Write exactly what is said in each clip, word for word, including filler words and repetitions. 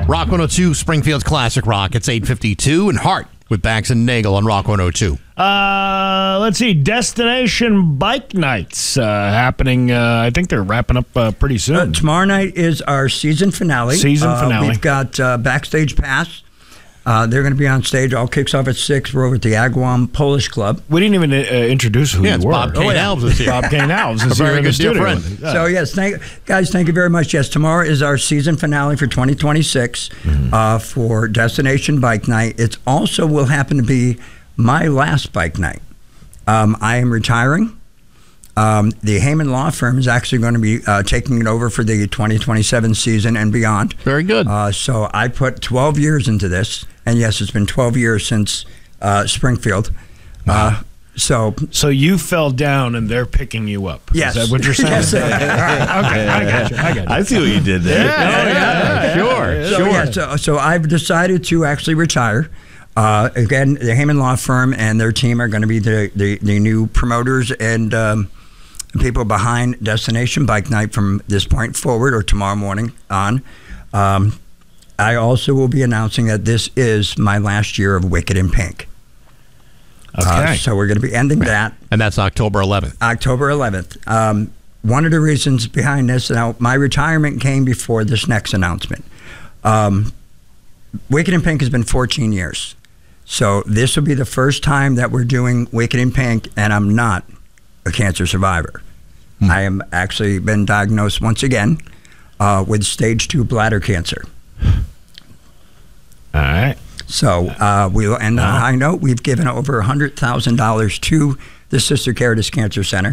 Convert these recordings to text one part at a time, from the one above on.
Rock one oh two, Springfield's Classic Rock. It's eight fifty-two, and Hart with Bax and Nagel on Rock one oh two. Uh, let's see. Destination Bike Nights uh, happening. Uh, I think they're wrapping up uh, pretty soon. Uh, tomorrow night is our season finale. Season Uh, finale. we've got uh, Backstage Pass. Uh, they're going to be on stage. All kicks off at six. We're over at the Agawam Polish Club. We didn't even uh, introduce who Yeah, you it's were. Bob Kane Oh, yeah. Alves is here. Bob Kane Alves is A here very in the good dear studio. friend. Yeah. So, yes, thank, guys, thank you very much. Yes, tomorrow is our season finale for twenty twenty-six Mm-hmm. uh, for Destination Bike Night. It also will happen to be my last bike night. Um, I am retiring. Um, the Heyman Law Firm is actually going to be uh, taking it over for the twenty twenty-seven season and beyond. Very good. Uh, so I put twelve years into this. And yes, it's been twelve years since uh, Springfield. Uh, so So you fell down and they're picking you up. Yes. Is that what you're saying? Yes. All right. Okay, I got you. I got you. I see what you did there. Yeah, yeah, sure, So, sure. yeah, so, so I've decided to actually retire. Uh, again, the Heyman Law Firm and their team are going to be the, the, the new promoters and um, people behind Destination Bike Night from this point forward or tomorrow morning on. Um, I also will be announcing that this is my last year of Wicked in Pink. Okay. Uh, so we're going to be ending that And that's October eleventh. October eleventh. Um, one of the reasons behind this, now my retirement came before this next announcement. Um, Wicked in Pink has been fourteen years. So this will be the first time that we're doing Wicked in Pink, and I'm not a cancer survivor. Hmm. I am actually been diagnosed once again uh, with stage two bladder cancer. All right. So uh, we will end on a high note. We've given over one hundred thousand dollars to the Sister Caritas Cancer Center.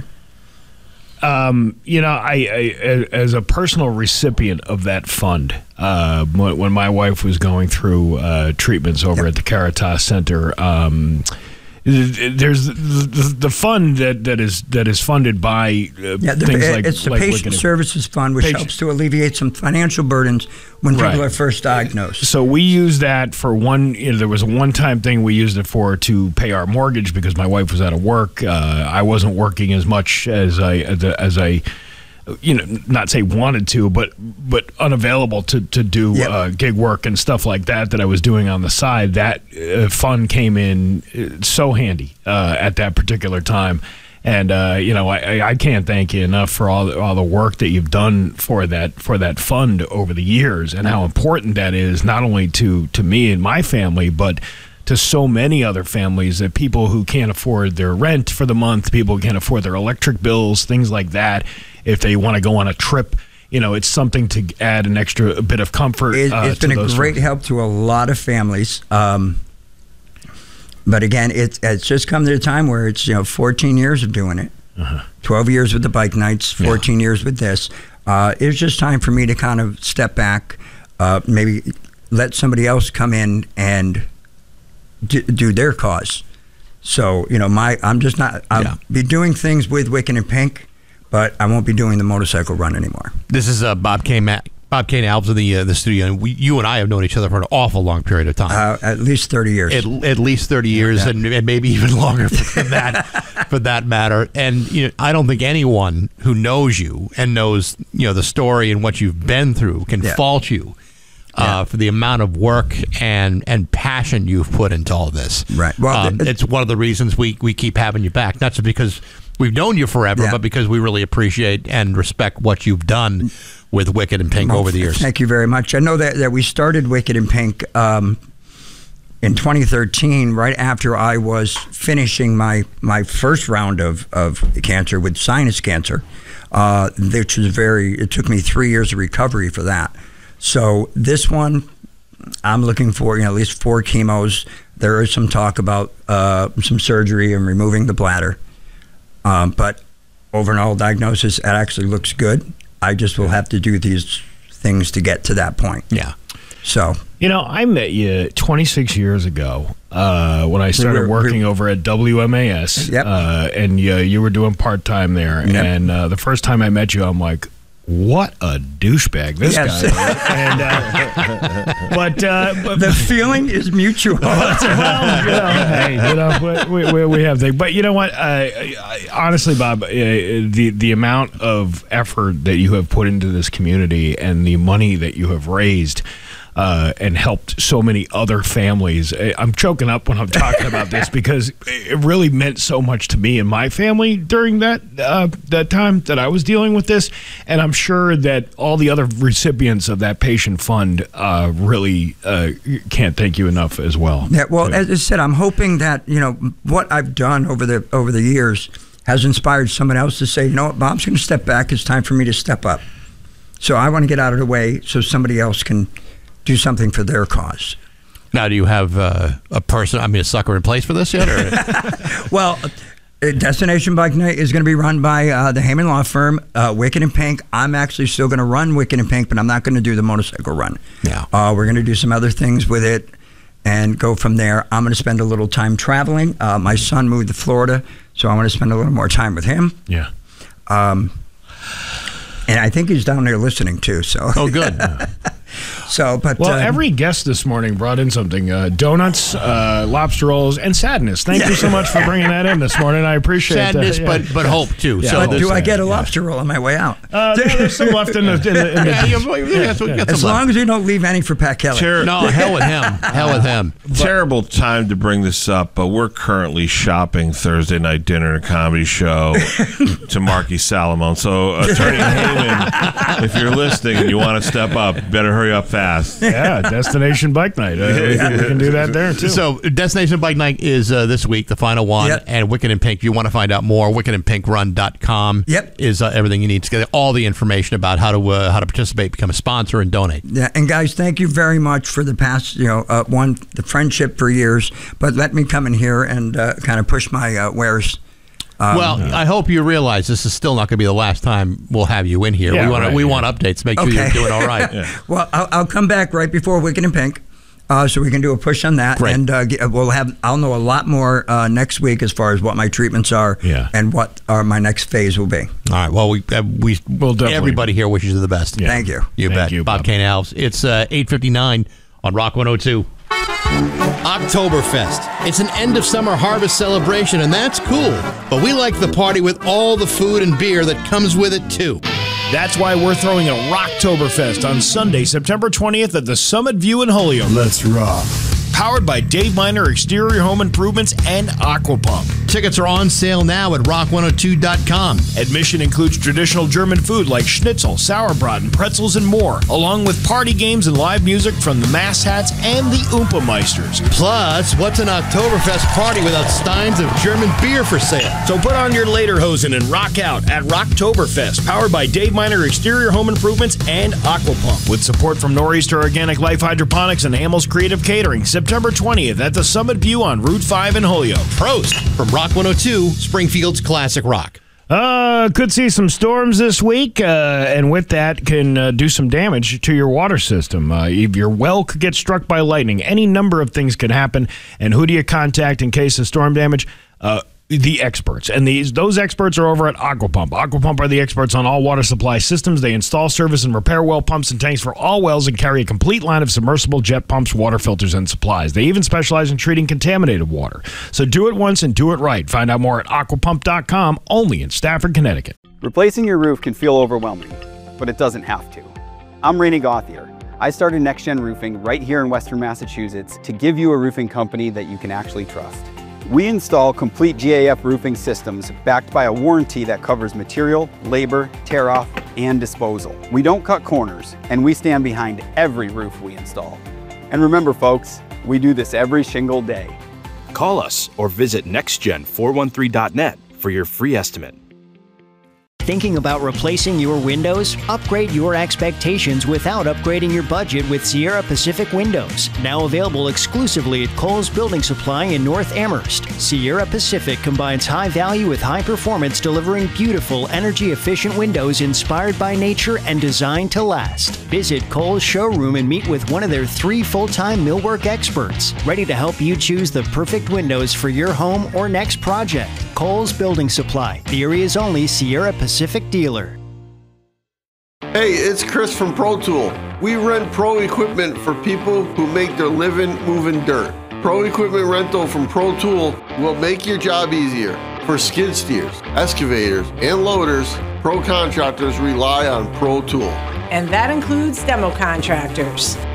Um, you know, I, I as a personal recipient of that fund, uh, when, when my wife was going through uh, treatments over Yep. at the Caritas Center, um, there's the, the fund that, that is that is funded by uh, Yeah, the, things it- like it's the like Patient Wicked- Services Fund, which Patient- helps to alleviate some financial burdens when Right. people are first diagnosed. So we use that for one. You know, there was a one-time thing we used it for to pay our mortgage because my wife was out of work. Uh, I wasn't working as much as I as, I- as I, you know, not say wanted to, but but unavailable to to do Yep. uh, gig work and stuff like that that I was doing on the side. That uh, fund came in uh, so handy uh, at that particular time. And uh, you know, I, I can't thank you enough for all the, all the work that you've done for that for that fund over the years, and how important that is not only to to me and my family, but to so many other families, that people who can't afford their rent for the month, people who can't afford their electric bills, things like that. If they want to go on a trip, you know, it's something to add an extra bit of comfort. It, uh, it's to been a those great folks. help to a lot of families. Um, but again, it's it's just come to a time where it's, you know, fourteen years of doing it, Uh-huh. twelve years with the bike nights, fourteen years with this. Uh, it was just time for me to kind of step back, uh, maybe let somebody else come in and do, do their cause. So, you know, my I'm just not, I'll Yeah. be doing things with Wicked and Pink, but I won't be doing the motorcycle run anymore. This is uh, Bob Kane, Ma- Bob Kane Alves in the uh, the studio, and we, you and I have known each other for an awful long period of time. Uh, at least thirty years. At, at least thirty years, Yeah. and, and maybe even longer for that, for that matter. And you know, I don't think anyone who knows you and knows, you know, the story and what you've been through can Yeah. fault you uh, Yeah. for the amount of work and and passion you've put into all this. Right. Well, um, th- it's one of the reasons we we keep having you back, not just because we've known you forever, Yeah. but because we really appreciate and respect what you've done with Wicked and Pink Well, over the years. Thank you very much. I know that, that we started Wicked and Pink um, in twenty thirteen, right after I was finishing my, my first round of, of cancer with sinus cancer, uh, which was very, it took me three years of recovery for that. So this one, I'm looking for, you know, at least four chemos. There is some talk about uh, some surgery and removing the bladder. Um, but overall diagnosis, it actually looks good. I just will have to do these things to get to that point. Yeah. So, You know, I met you twenty-six years ago uh, when I started were- working over at W M A S. Yep. Uh, and you, you were doing part-time there. Yep. And uh, the first time I met you, I'm like, what a douchebag this Yes. guy is. And, uh, but, uh, but the feeling is mutual. well, you know, hey, you know, we, we, we have things. But you know what? Uh, I, honestly, Bob, uh, the the amount of effort that you have put into this community and the money that you have raised, uh, and helped so many other families. I'm choking up when I'm talking about this because it really meant so much to me and my family during that uh, that time that I was dealing with this, and I'm sure that all the other recipients of that patient fund uh, really uh, can't thank you enough as well. Yeah, well, too. as I said, I'm hoping that, you know, what I've done over the over the years has inspired someone else to say, you know what, Bob's going to step back. It's time for me to step up. So I want to get out of the way so somebody else can do something for their cause. Now, do you have uh, a person, I mean, a sucker in place for this yet? Or? Well, uh, Destination Bike Night is going to be run by uh, the Heyman Law Firm, uh, Wicked and Pink. I'm actually still going to run Wicked and Pink, but I'm not going to do the motorcycle run. Yeah. Uh, we're going to do some other things with it and go from there. I'm going to spend a little time traveling. Uh, my son moved to Florida, so I want to spend a little more time with him. Yeah. Um, and I think he's down there listening too. So. Oh, good. So, but well, uh, every guest this morning brought in something: uh, donuts, uh, lobster rolls, and sadness. Thank Yeah. you so much for bringing that in this morning. I appreciate Sadness, that. Yeah. but but hope too. Yeah, so but hope do I sad, get a yeah. lobster roll on my way out? Uh, there's some left in the. In the, in the yeah, you- you- you got some- you got As some long as you don't leave any for Pat Kelly. Ter- No, hell with him. Hell with him. Terrible time to bring this up, but we're currently shopping Thursday night dinner and comedy show to Marky Salamone. So, Attorney Heyman, if you're listening and you want to step up, better hurry up fast. Yeah, Destination Bike Night. Uh, we, can, we can do that there too. So, Destination Bike Night is uh, this week, the final one. Yep. And Wicked and Pink, if you want to find out more, wicked and pink run dot com Yep. is uh, everything you need to get all the information about how to uh, how to participate, become a sponsor, and donate. Yeah, and guys, thank you very much for the past, you know, uh, one, the friendship for years, but let me come in here and uh, kind of push my uh, wares. Um, well, I hope you realize this is still not going to be the last time we'll have you in here. Yeah, we want right, we yeah. want updates. Make sure Okay. you're doing all right. Well, I'll, I'll come back right before Wicked and Pink, uh, so we can do a push on that, Great. and uh, get, we'll have. I'll know a lot more uh, next week as far as what my treatments are, Yeah. and what uh, my next phase will be. All right. Well, we uh, we We'll definitely- everybody here wishes you the best. Yeah. Thank you. You Thank bet. you, Bob Bob. Kane Alves. It's uh, eight fifty-nine on Rock one oh two. Oktoberfest. It's an end of summer harvest celebration, and that's cool. But we like the party with all the food and beer that comes with it, too. That's why we're throwing a Rocktoberfest on Sunday, September twentieth at the Summit View in Holyoke. Let's rock. Powered by Dave Miner Exterior Home Improvements and Aquapump. Tickets are on sale now at rock one oh two dot com. Admission includes traditional German food like schnitzel, sauerbraten, pretzels, and more, along with party games and live music from the Mass Hats and the Oompa Meisters. Plus, what's an Oktoberfest party without steins of German beer for sale? So put on your lederhosen and rock out at Rocktoberfest, powered by Dave Miner Exterior Home Improvements and Aquapump, with support from Nor'easter Organic Life Hydroponics and Hamels Creative Catering, September twentieth at the Summit View on Route five in Holyoke. Prost from Rock one oh two, Springfield's classic rock. Uh, could see some storms this week, uh, and with that can uh, do some damage to your water system. Uh, if your well could get struck by lightning, any number of things could happen. And who do you contact in case of storm damage? Uh, the experts. And these those experts are over at Aquapump. Aquapump are the experts on all water supply systems. They install, service, and repair well pumps and tanks for all wells and carry a complete line of submersible jet pumps, water filters, and supplies. They even specialize in treating contaminated water. So do it once and do it right. Find out more at aquapump dot com, only in Stafford, Connecticut. Replacing your roof can feel overwhelming, but it doesn't have to. I'm Rainey Gauthier. I started Next Gen Roofing right here in Western Massachusetts to give you a roofing company that you can actually trust. We install complete G A F roofing systems backed by a warranty that covers material, labor, tear-off, and disposal. We don't cut corners, and we stand behind every roof we install. And remember, folks, we do this every shingle day. Call us or visit next gen four one three dot net for your free estimate. Thinking about replacing your windows? Upgrade your expectations without upgrading your budget with Sierra Pacific Windows. Now available exclusively at Kohl's Building Supply in North Amherst. Sierra Pacific combines high value with high performance, delivering beautiful, energy-efficient windows inspired by nature and designed to last. Visit Kohl's showroom and meet with one of their three full-time millwork experts, ready to help you choose the perfect windows for your home or next project. Kohl's Building Supply, the area's only Sierra Pacific dealer. Hey, it's Chris from Pro Tool. We rent pro equipment for people who make their living moving dirt. Pro equipment rental from Pro Tool will make your job easier. For skid steers, excavators, and loaders, pro contractors rely on Pro Tool. And that includes demo contractors.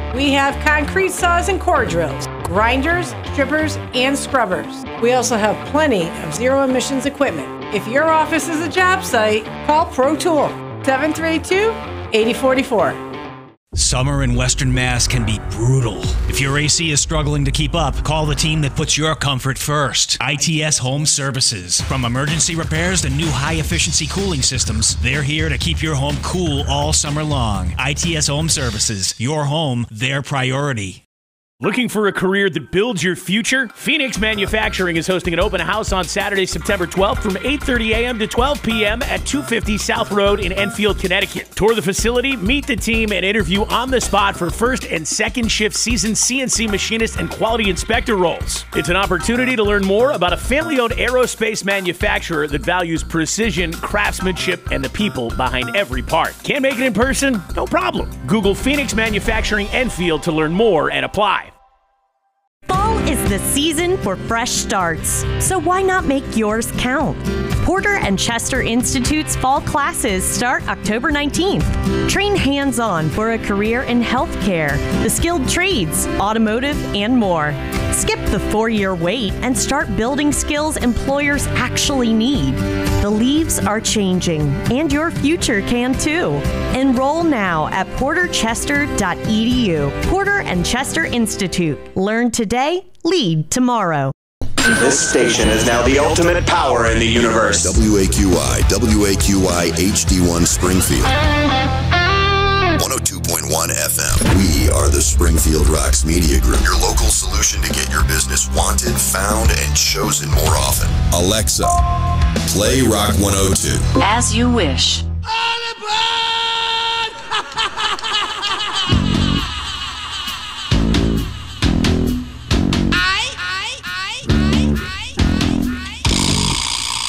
We have concrete saws and core drills, grinders, strippers, and scrubbers. We also have plenty of zero emissions equipment. If your office is a job site, call Pro Tool, seven three two, eight zero four four. Summer in Western Mass can be brutal. If your A C is struggling to keep up, call the team that puts your comfort first. I T S Home Services. From emergency repairs to new high-efficiency cooling systems, they're here to keep your home cool all summer long. I T S Home Services. Your home, their priority. Looking for a career that builds your future? Phoenix Manufacturing is hosting an open house on Saturday, September twelfth from eight thirty a.m. to twelve p.m. at two fifty South Road in Enfield, Connecticut. Tour the facility, meet the team, and interview on the spot for first and second shift seasoned C N C machinist and quality inspector roles. It's an opportunity to learn more about a family-owned aerospace manufacturer that values precision, craftsmanship, and the people behind every part. Can't make it in person? No problem. Google Phoenix Manufacturing Enfield to learn more and apply. Fall is the season for fresh starts, so why not make yours count? Porter and Chester Institute's fall classes start October nineteenth. Train hands-on for a career in healthcare, the skilled trades, automotive, and more. Skip the four-year wait and start building skills employers actually need. The leaves are changing, and your future can too. Enroll now at porter chester dot e d u. Porter and Chester Institute. Learn today, lead tomorrow. This station is now the ultimate power in the universe. W A Q I, W A Q I H D one Springfield. one oh two point one F M. We are the Springfield Rocks Media Group, your local solution to get your business wanted, found, and chosen more often. Alexa, play Rock one oh two. As you wish.